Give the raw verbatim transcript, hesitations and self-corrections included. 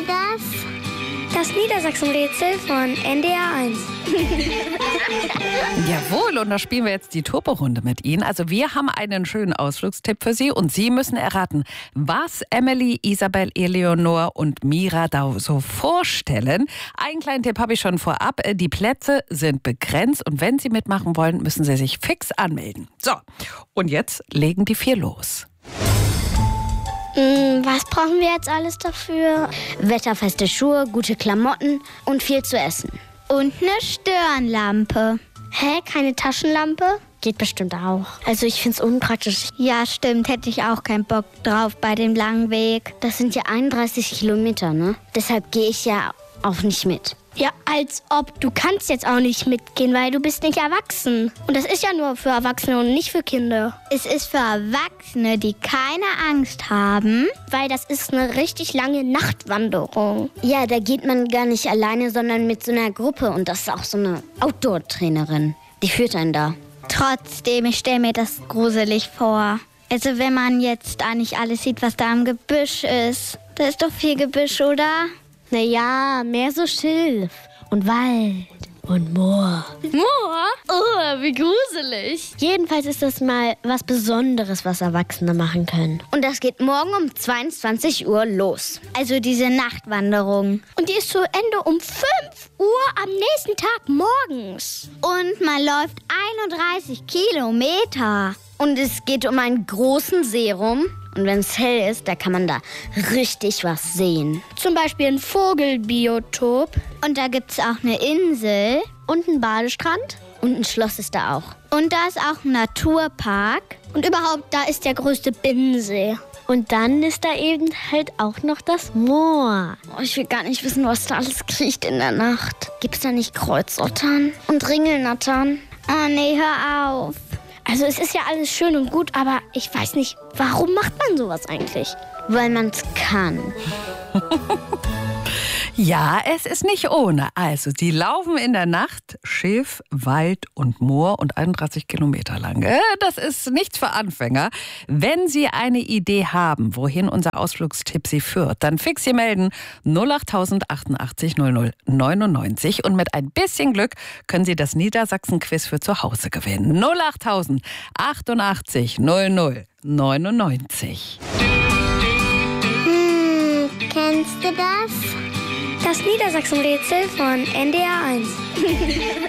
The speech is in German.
das? Das Niedersachsen-Rätsel von N D R eins. Jawohl, und da spielen wir jetzt die Turbo-Runde mit Ihnen. Also wir haben einen schönen Ausflugstipp für Sie und Sie müssen erraten, was Emily, Isabel, Eleonor und Mira da so vorstellen. Einen kleinen Tipp habe ich schon vorab. Die Plätze sind begrenzt und wenn Sie mitmachen wollen, müssen Sie sich fix anmelden. So, und jetzt legen die vier los. Was brauchen wir jetzt alles dafür? Wetterfeste Schuhe, gute Klamotten und viel zu essen. Und eine Stirnlampe. Hä, keine Taschenlampe? Geht bestimmt auch. Also ich find's unpraktisch. Ja, stimmt. Hätte ich auch keinen Bock drauf bei dem langen Weg. Das sind ja einunddreißig Kilometer, ne? Deshalb gehe ich ja auch nicht mit. Ja, als ob. Du kannst jetzt auch nicht mitgehen, weil du bist nicht erwachsen. Und das ist ja nur für Erwachsene und nicht für Kinder. Es ist für Erwachsene, die keine Angst haben. Weil das ist eine richtig lange Nachtwanderung. Ja, da geht man gar nicht alleine, sondern mit so einer Gruppe. Und das ist auch so eine Outdoor-Trainerin. Die führt einen da. Trotzdem, ich stelle mir das gruselig vor. Also wenn man jetzt da nicht alles sieht, was da im Gebüsch ist. Da ist doch viel Gebüsch, oder? Naja, mehr so Schilf und Wald und Moor. Moor? Oh, wie gruselig. Jedenfalls ist das mal was Besonderes, was Erwachsene machen können. Und das geht morgen um zweiundzwanzig Uhr los. Also diese Nachtwanderung. Und die ist zu Ende um fünf Uhr am nächsten Tag morgens. Und man läuft einunddreißig Kilometer. Und es geht um einen großen See rum. Und wenn es hell ist, da kann man da richtig was sehen. Zum Beispiel ein Vogelbiotop. Und da gibt es auch eine Insel. Und einen Badestrand. Und ein Schloss ist da auch. Und da ist auch ein Naturpark. Und überhaupt, da ist der größte Binnensee. Und dann ist da eben halt auch noch das Moor. Oh, ich will gar nicht wissen, was da alles kriecht in der Nacht. Gibt's da nicht Kreuzottern und Ringelnattern? Oh nee, hör auf. Also es ist ja alles schön und gut, aber ich weiß nicht, warum macht man sowas eigentlich? Weil man es kann. Ja, es ist nicht ohne. Also, die laufen in der Nacht Schilf, Wald und Moor und einunddreißig Kilometer lang. Das ist nichts für Anfänger. Wenn Sie eine Idee haben, wohin unser Ausflugstipp Sie führt, dann fix Sie melden null acht tausend achtundachtzig null null neunundneunzig und mit ein bisschen Glück können Sie das Niedersachsen-Quiz für zu Hause gewinnen. null acht tausend achtundachtzig null null neunundneunzig. Hm, kennst du das? Das Niedersachsen-Rätsel von N D R eins.